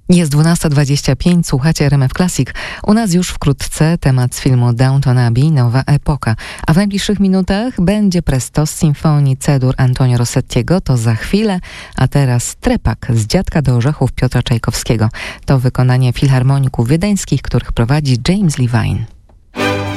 Jest 12:25, słuchacie RMF Classic. U nas już wkrótce temat z filmu Downton Abbey, Nowa Epoka. A w najbliższych minutach będzie presto z Sinfonii C-dur Antonio Rossettiego, to za chwilę. A teraz Trepak z Dziadka do orzechów Piotra Czajkowskiego. To wykonanie filharmoników wiedeńskich, których prowadzi James Levine.